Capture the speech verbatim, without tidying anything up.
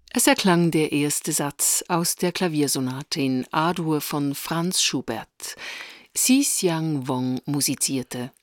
Es erklang der erste Satz aus der Klaviersonate in A-Dur von Franz Schubert. Xi Xiang Wang musizierte.